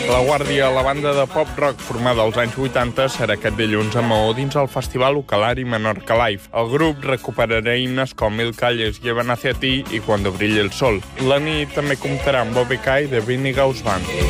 La Guàrdia, la banda de pop-rock formada als anys 80, serà aquest dilluns a Maó dins el festival Ucalari Menorca Live. El grup recuperarà himnes com Mil calles llevan hacia ti i Cuando brille el sol. La nit també comptarà amb OBK i The Vinny Ghost Band.